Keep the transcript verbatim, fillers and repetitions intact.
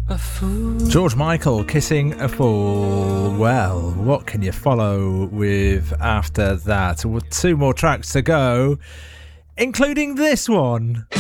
George Michael, Kissing a Fool. Well, what can you follow with after that? Well, two more tracks to go, including this one.